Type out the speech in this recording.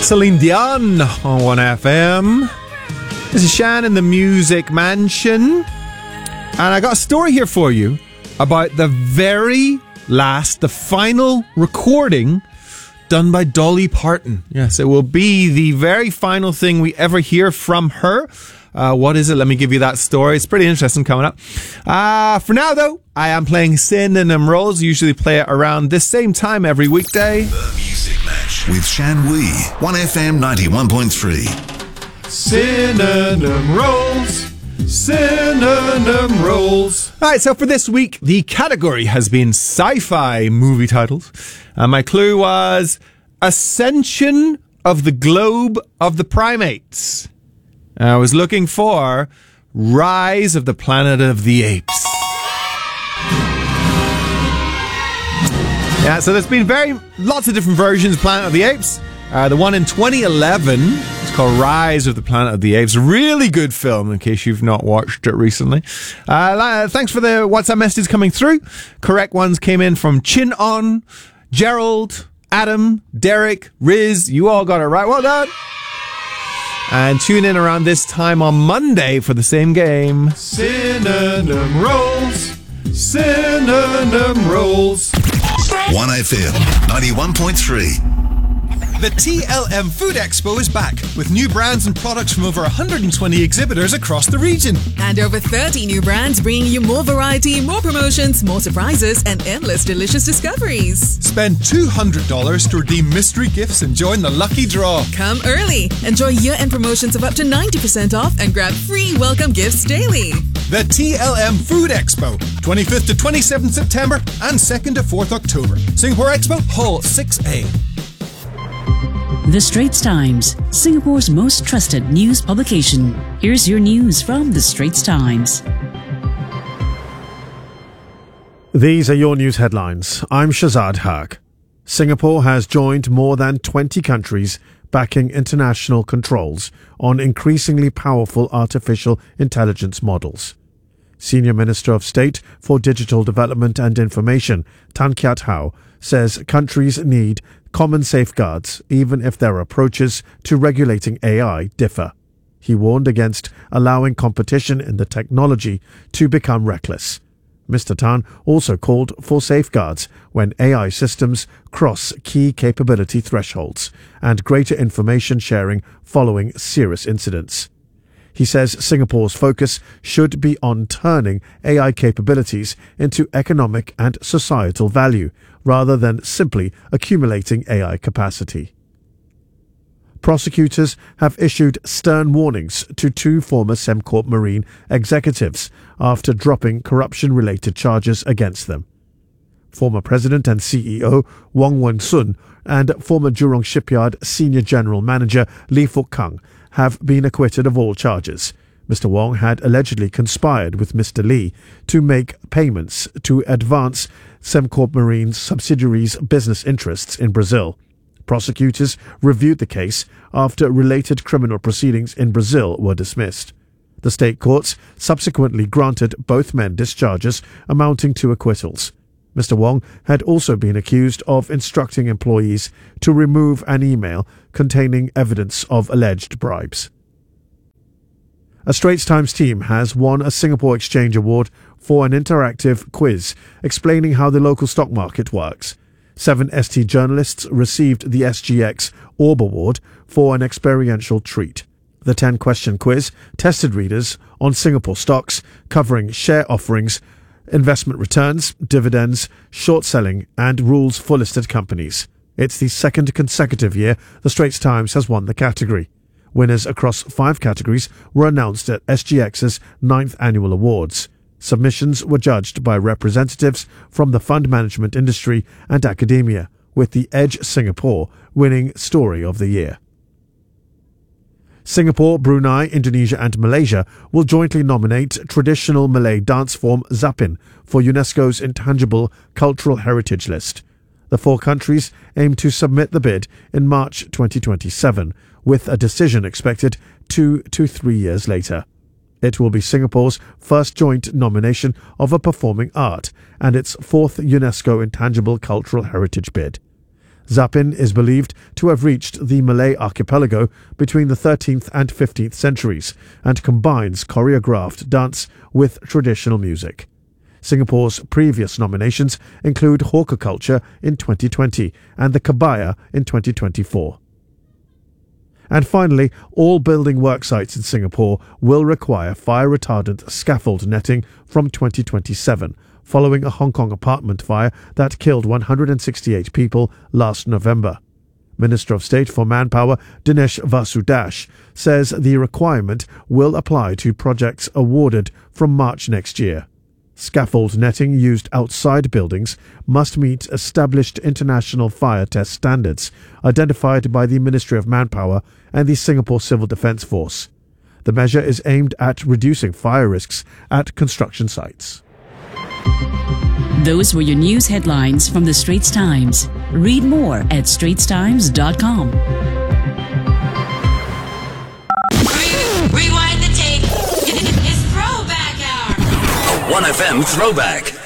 Celine Dion on 1FM. This is Shan in the Music Mansion. And I got a story here for you about the final recording done by Dolly Parton. Yes, it will be the very final thing we ever hear from her. What is it? Let me give you that story. It's pretty interesting coming up. For now, though, I am playing Synonym Rolls. Usually play it around this same time every weekday. The Music Match with Shan Wee, 1FM 91.3. Synonym Rolls. Synonym Rolls. Alright, so for this week, the category has been sci-fi movie titles. My clue was Ascension of the Globe of the Primates. I was looking for Rise of the Planet of the Apes. Yeah, so there's been lots of different versions of Planet of the Apes. The one in 2011 is called Rise of the Planet of the Apes. Really good film, in case you've not watched it recently. Thanks for the WhatsApp messages coming through. Correct ones came in from Chin On, Gerald, Adam, Derek, Riz. You all got it right. Well done. And tune in around this time on Monday for the same game. Synonym Rolls. Synonym Rolls. 1FM 91.3. The TLM Food Expo is back with new brands and products from over 120 exhibitors across the region. And over 30 new brands bringing you more variety, more promotions, more surprises, and endless delicious discoveries. Spend $200 to redeem mystery gifts and join the lucky draw. Come early. Enjoy year-end promotions of up to 90% off and grab free welcome gifts daily. The TLM Food Expo, 25th to 27th September and 2nd to 4th October. Singapore Expo, Hall 6A. The Straits Times, Singapore's most trusted news publication. Here's your news from The Straits Times. These are your news headlines. I'm Shazad Haq. Singapore has joined more than 20 countries backing international controls on increasingly powerful artificial intelligence models. Senior Minister of State for Digital Development and Information, Tan Kiat Hau, says countries need common safeguards even if their approaches to regulating AI differ. He warned against allowing competition in the technology to become reckless. Mr. Tan also called for safeguards when AI systems cross key capability thresholds and greater information sharing following serious incidents. He says Singapore's focus should be on turning AI capabilities into economic and societal value, rather than simply accumulating AI capacity. Prosecutors have issued stern warnings to 2 former Sembcorp Marine executives after dropping corruption-related charges against them. Former President and CEO Wong Wen Sun and former Jurong Shipyard Senior General Manager Lee Fook Kang have been acquitted of all charges. Mr. Wong had allegedly conspired with Mr. Lee to make payments to advance Sembcorp Marine's subsidiaries' business interests in Brazil. Prosecutors reviewed the case after related criminal proceedings in Brazil were dismissed. The state courts subsequently granted both men discharges amounting to acquittals. Mr. Wong had also been accused of instructing employees to remove an email containing evidence of alleged bribes. A Straits Times team has won a Singapore Exchange Award for an interactive quiz explaining how the local stock market works. 7 ST journalists received the SGX Orb Award for an experiential treat. The 10-question quiz tested readers on Singapore stocks, covering share offerings, investment returns, dividends, short selling, and rules for listed companies. It's the second consecutive year the Straits Times has won the category. Winners across 5 categories were announced at SGX's 9th annual awards. Submissions were judged by representatives from the fund management industry and academia, with the Edge Singapore winning Story of the Year. Singapore, Brunei, Indonesia and Malaysia will jointly nominate traditional Malay dance form Zapin for UNESCO's Intangible Cultural Heritage List. The 4 countries aim to submit the bid in March 2027, with a decision expected 2 to 3 years later. It will be Singapore's first joint nomination of a performing art and its 4th UNESCO Intangible Cultural Heritage bid. Zapin is believed to have reached the Malay archipelago between the 13th and 15th centuries and combines choreographed dance with traditional music. Singapore's previous nominations include Hawker Culture in 2020 and the Kabaya in 2024. And finally, all building work sites in Singapore will require fire-retardant scaffold netting from 2027, following a Hong Kong apartment fire that killed 168 people last November. Minister of State for Manpower Dinesh Vasudash says the requirement will apply to projects awarded from March next year. Scaffold netting used outside buildings must meet established international fire test standards identified by the Ministry of Manpower and the Singapore Civil Defence Force. The measure is aimed at reducing fire risks at construction sites. Those were your news headlines from the Straits Times. Read more at straitstimes.com. Rewind the tape. It's Throwback Hour. A 1FM Throwback.